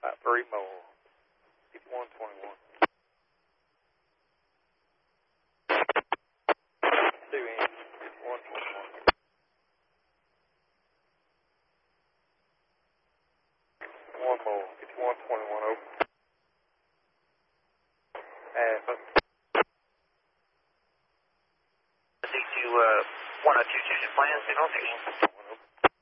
About 3 more. Keep 121. 2 in. Keep 121. 1 more. Get 121 open. Alpha. D2, 1022 plan, signal 6.